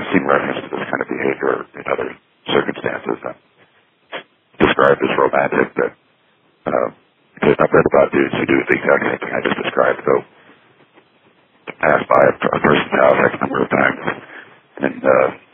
seen reference to this kind of behavior in other circumstances. Described as romantic, but because I've read about dudes who do the exact same thing I just described. So passed by a person's house X number of times, and